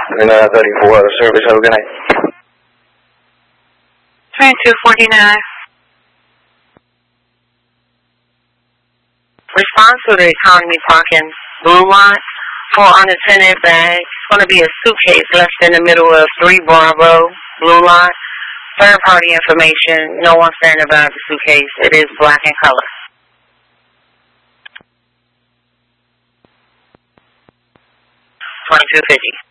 And 34 service. Have a good night. 2249. Response to the economy parking blue lot for unattended bag. It's going to be a suitcase left in the middle of 3 Bravo blue lot. Third party information. No one standing by the suitcase. It is black in color. 2250.